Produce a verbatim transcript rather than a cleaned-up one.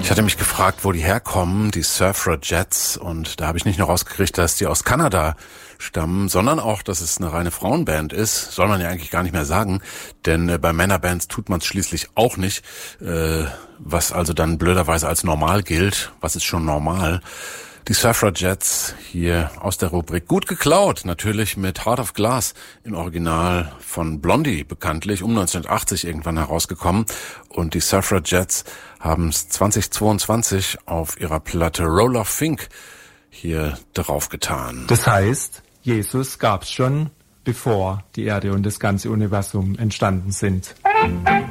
Ich hatte mich gefragt, wo die herkommen, die Suffragettes, und da habe ich nicht nur rausgekriegt, dass die aus Kanada stammen, sondern auch, dass es eine reine Frauenband ist. Soll man ja eigentlich gar nicht mehr sagen, denn äh, bei Männerbands tut man es schließlich auch nicht, äh, was also dann blöderweise als normal gilt. Was ist schon normal? Die Suffragettes hier aus der Rubrik Gut geklaut, natürlich mit Heart of Glass im Original von Blondie, bekanntlich um neunzehnhundertachtzig irgendwann herausgekommen. Und die Suffragettes haben es zweitausendzweiundzwanzig auf ihrer Platte Roll of Fink hier draufgetan. Das heißt, Jesus gab's schon, bevor die Erde und das ganze Universum entstanden sind.